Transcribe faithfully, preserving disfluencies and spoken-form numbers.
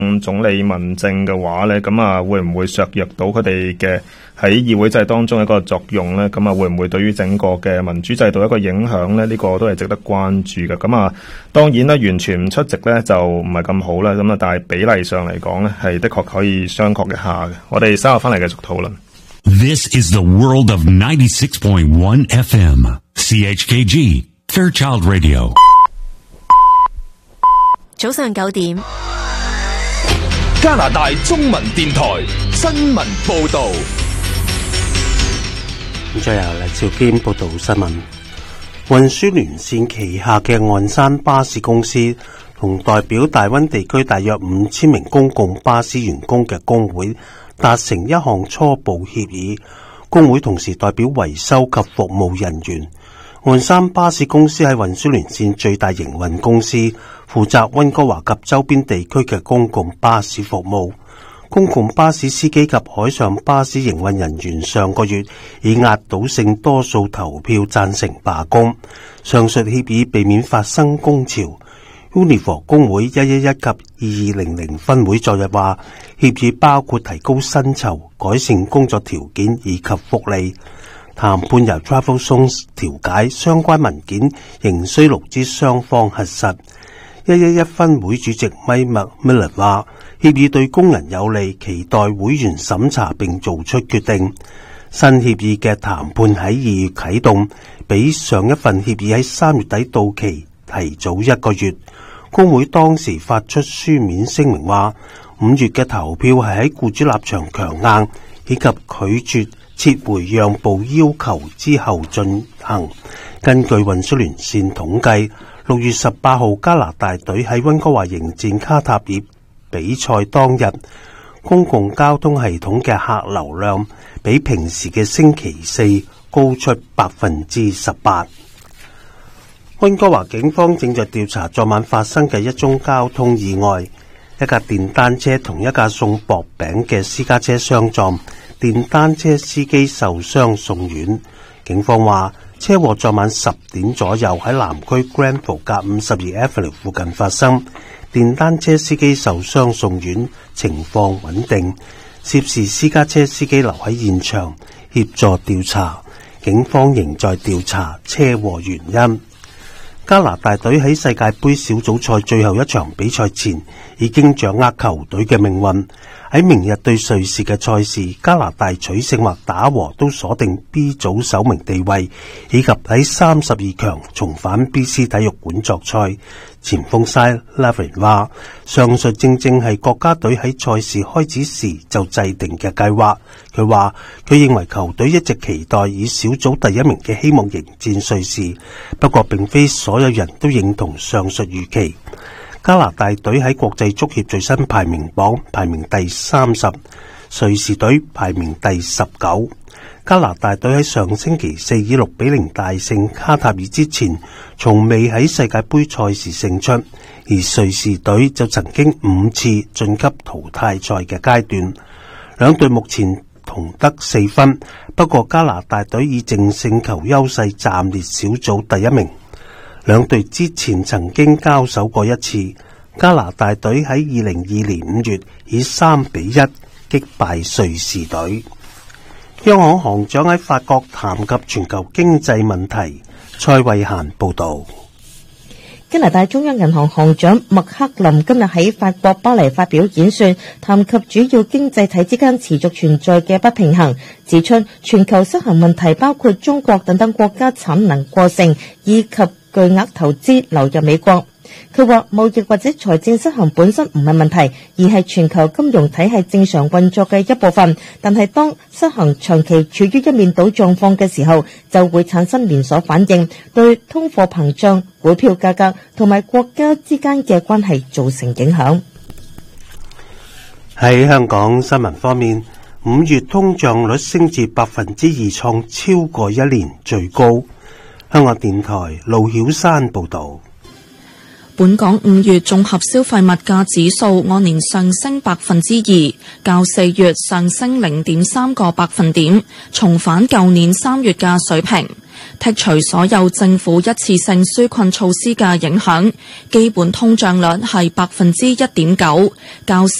總理問政嘅話咧，咁啊會唔會削弱到佢哋嘅喺議會制當中一個作用咧？咁啊會唔會對於整個嘅民主制度一個影響咧？呢個都係值得關注嘅。咁啊當然啦，完全唔出席咧就唔係咁好啦。咁啊但係比例上嚟講咧，係的確可以商榷一下嘅。我哋稍後翻嚟繼續討論。 This is the world of ninety-six point one F M C H K G Fairchild Radio。 早上九點， 加拿大中文電台新聞報道。 再由黎兆堅報道新聞。運輸聯線旗下嘅岸山巴士公司同代表大溫地區大約五千名公共巴士員工嘅工會達成一項初步協議。工會同時代表維修及服務人員。岸山巴士公司係運輸聯線最大營運公司，負責溫哥華及周邊地區嘅公共巴士服務。公共巴士司機及海上巴士營運人員上個月以壓倒性多數投票贊成罷工。上述協議避免發生工潮。Unifor 工會一一一及二二零零分會昨日話，協議包括提高薪酬、改善工作條件以及福利。談判由 Travel Zones 調解，相關文件仍需勞資雙方核實。一一一分會主席米麥米勒話，協議對工人有利，期待會員審查並做出決定。新協議嘅談判喺二月啟動，比上一份協議喺三月底到期提早一個月。工會當時發出書面聲明話，五月嘅投票係喺僱主立場強硬以及拒絕撤回讓步要求之後進行。根據運輸聯線統計，六月十八號加拿大隊喺溫哥華迎戰卡塔爾比賽當日，公共交通系統嘅客流量比平時嘅星期四高出百分之十八。溫哥華警方正在調查昨晚發生嘅一宗交通意外，一架電單車同一架送薄餅嘅私家車相撞，電單車司機受傷送院。警方話，車禍昨晚十點左右喺南區 Granville 隔五十二 Avenue 附近發生，電單車司機受傷送院，情況穩定。涉事私家車司機留喺現場協助調查，警方仍在調查車禍原因。加拿大隊喺世界盃小組賽最後一場比賽前已經掌握球隊嘅命運。喺明日對瑞士嘅賽事，加拿大取勝或打和都鎖定 B 組首名地位，以及喺三十二強重返 B C 體育館作賽。前鋒塞拉維話，上述正正係國家隊喺賽事開始時就制定嘅計劃。佢話佢認為球隊一直期待以小組第一名嘅希望迎戰瑞士，不過並非所有人都認同上述預期。加拿大隊喺國際足協最新排名榜排名第三十，瑞士隊排名第十九。加拿大隊喺上星期四以六比零大勝卡塔爾之前，從未喺世界盃賽事勝出，而瑞士隊就曾經五次晉級淘汰賽嘅階段。兩隊目前同得四分，不過加拿大隊以淨勝球優勢暫列小組第一名。兩隊之前曾經交手過一次，加拿大隊喺二零二年五月以三比一擊敗瑞士隊。央行行長喺法國談及全球經濟問題。蔡慧嫻報道。 加拿大中央銀行行長麥克林今日喺法國巴黎發表演說，談及主要經濟體之間持續存在嘅不平衡，指出全球失衡問題包括中國等等國家產能過剩，以及巨額投資流入美國。佢話貿易或者財政失衡本身唔係問題，而係全球金融體系正常運作嘅一部分。但係當失衡長期處於一面倒狀況嘅時候，就會產生連鎖反應，對通貨膨脹、股票價格同埋國家之間嘅關係造成影響。 喺香港新聞方面，五月通脹率升至百分之二，創超過一年最高。香港電台盧曉山報道。 本港五月綜合消費物價指數按年上升百分之二，較四月上升零點三個百分點，重返舊年三月嘅水平。 剔除所有政府一次性紓困措施嘅影響，基本通脹率係百分之一點九，較